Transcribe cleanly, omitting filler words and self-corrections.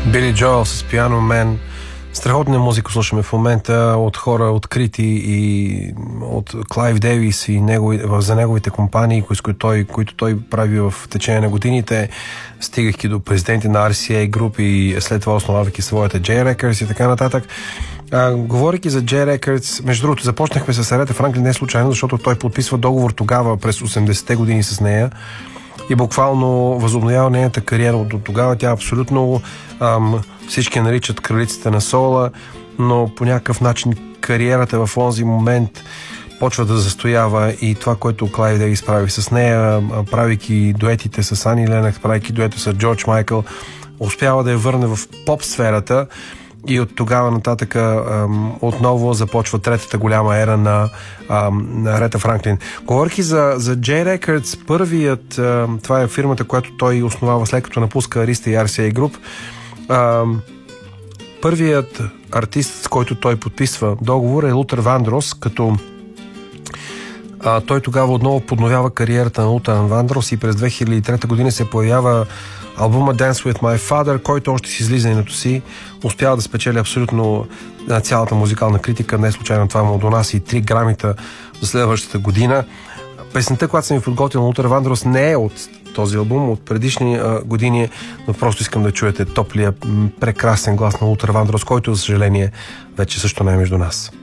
Били Джоел с Piano Man. Страхотна музика слушаме в момента от хора открити и от Клайв Дейвис и за неговите компании, които той прави в течение на годините, стигайки до президенти на RCA Group и след това основавайки своята J Records и така нататък. Говорейки за J Records, между другото, започнахме с Арета Франклин не случайно, защото той подписва договор тогава през 80-те години с нея и буквално възобновява нейната кариера от тогава. Тя абсолютно всички наричат кралицата на сола, но по някакъв начин кариерата в онзи момент почва да застоява и това, което Клайв Дейвис прави с нея, правейки дуетите с Ани Ленокс, правейки дуета с Джордж Майкъл, успява да я върне в поп сферата и от тогава нататък отново започва третата голяма ера на Арета Франклин. Говорейки за J Records, първият, това е фирмата, която той основава след като напуска Ариста и RCA Group, първият артист, с който той подписва договор е Лутер Вандрос, като той тогава отново подновява кариерата на Лутер Вандрос и през 2003 година се появява албума Dance with My Father, който още с излизането си успява да спечели абсолютно цялата музикална критика. Не случайно това му донася и 3 грамита за следващата година. Песента, която съм ви подготвил на Лутер Вандрос, не е от този албум, от предишни години, но просто искам да чуете топлия, прекрасен глас на Лутер Вандрос, който, за съжаление, вече също не е между нас.